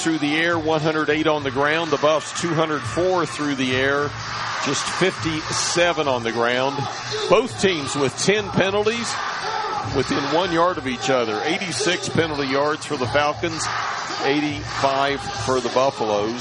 through the air, 108 on the ground. The Buffs 204 through the air, just 57 on the ground. Both teams with 10 penalties within 1 yard of each other. 86 penalty yards for the Falcons, 85 for the Buffaloes.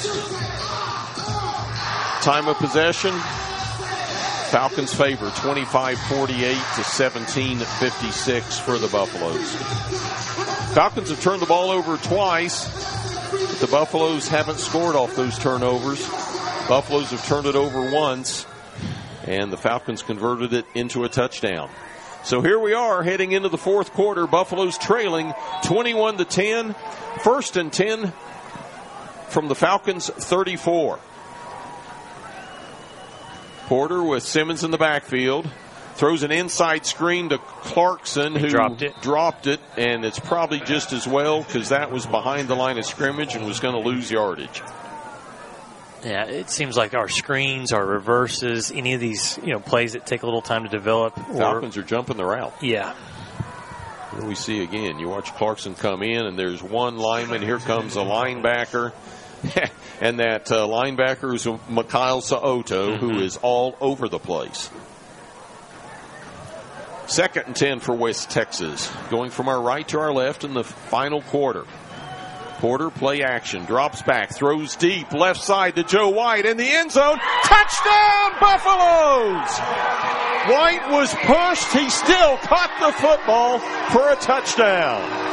Time of possession, Falcons favor 25-48 to 17-56 for the Buffaloes. Falcons have turned the ball over twice, but the Buffaloes haven't scored off those turnovers. Buffaloes have turned it over once, and the Falcons converted it into a touchdown. So here we are heading into the fourth quarter. Buffaloes trailing 21-10. First and 10 from the Falcons' 34. Porter with Simmons in the backfield. Throws an inside screen to Clarkson, who dropped it, and it's probably just as well because that was behind the line of scrimmage and was going to lose yardage. Yeah, it seems like our screens, our reverses, any of these plays that take a little time to develop. Falcons are jumping the route. Yeah. Here we see again, you watch Clarkson come in, and there's one lineman. Here comes a linebacker. And that linebacker is Mikhail Saoto, who is all over the place. Second and 10 for West Texas. Going from our right to our left in the final quarter. Porter, play action, drops back, throws deep, left side to Joe White in the end zone. Touchdown, Buffaloes! White was pushed. He still caught the football for a touchdown.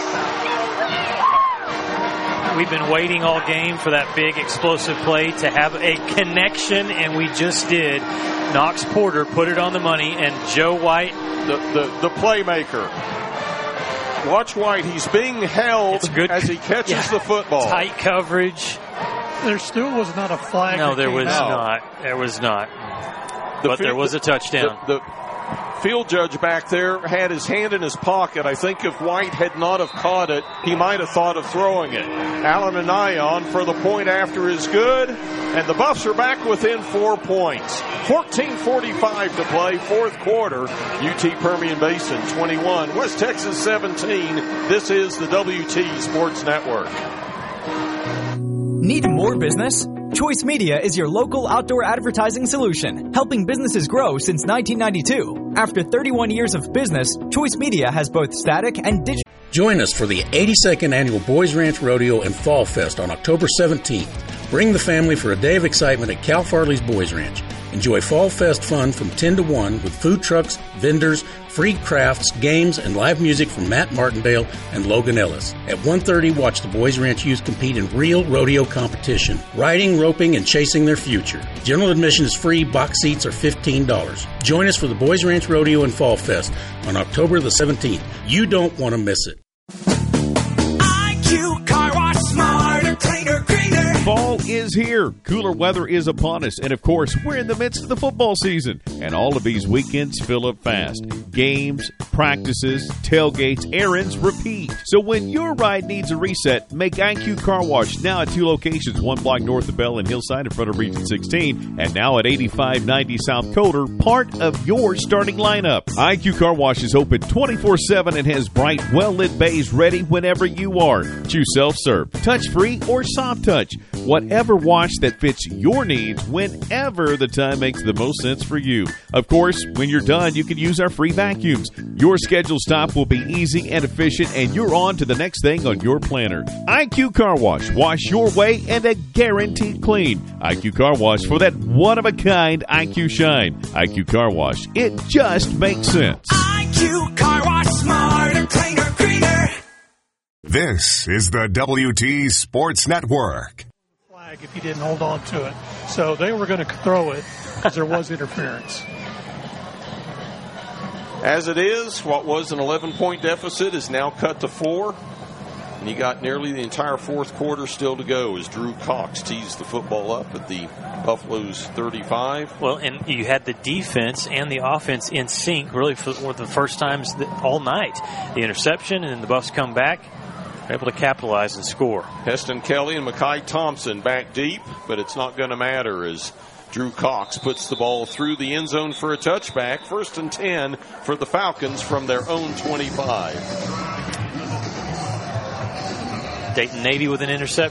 We've been waiting all game for that big explosive play to have a connection, and we just did. Knox Porter put it on the money, and Joe White, the playmaker. Watch White. He's being held as he catches the football. Tight coverage. There still was not a flag. No, there was not. There was not. But there was a touchdown. The field judge back there had his hand in his pocket. I think if White had not have caught it, he might have thought of throwing it. Allen Anayon for the point after is good, and the Buffs are back within 4 points. 14:45 to play, fourth quarter. UT Permian Basin 21, West Texas 17. This is the WT Sports Network. Need more business? Choice Media is your local outdoor advertising solution, helping businesses grow since 1992. After 31 years of business, Choice Media has both static and digital. Join us for the 82nd Annual Boys Ranch Rodeo and Fall Fest on October 17th. Bring the family for a day of excitement at Cal Farley's Boys Ranch. Enjoy Fall Fest fun from 10 to 1 with food trucks, vendors, free crafts, games, and live music from Matt Martindale and Logan Ellis. At 1:30, watch the Boys Ranch youth compete in real rodeo competition, riding, roping, and chasing their future. General admission is free. Box seats are $15. Join us for the Boys Ranch Rodeo and Fall Fest on October the 17th. You don't want to miss it. IQ Car Wash, smarter, cleaner, greener. Fall is here. Cooler weather is upon us. And, of course, we're in the midst of the football season. And all of these weekends fill up fast. Games, practices, tailgates, errands, repeat. So when your ride needs a reset, make IQ Car Wash now at 2 locations, 1 block north of Bell and Hillside in front of Region 16, and now at 8590 South Coder, part of your starting lineup. IQ Car Wash is open 24/7 and has bright, well-lit bays ready whenever you are. Choose self-serve, touch-free, or soft touch. Whatever wash that fits your needs whenever the time makes the most sense for you. Of course, when you're done, you can use our free vacuums. Your scheduled stop will be easy and efficient, and you're on to the next thing on your planner. IQ Car Wash. Wash your way and a guaranteed clean. IQ Car Wash for that one-of-a-kind IQ shine. IQ Car Wash. It just makes sense. IQ Car Wash, smarter, cleaner, greener. This is the WT Sports Network. If he didn't hold on to it. So they were going to throw it because there was interference. As it is, what was an 11-point deficit is now cut to 4. And you got nearly the entire fourth quarter still to go as Drew Cox tees the football up at the Buffalo's 35. Well, and you had the defense and the offense in sync really for one of the first times all night. The interception, and then the Buffs come back. Able to capitalize and score. Heston Kelly and Makai Thompson back deep, but it's not going to matter as Drew Cox puts the ball through the end zone for a touchback. 1st and 10 for the Falcons from their own 25. Dayton Navy with an interception.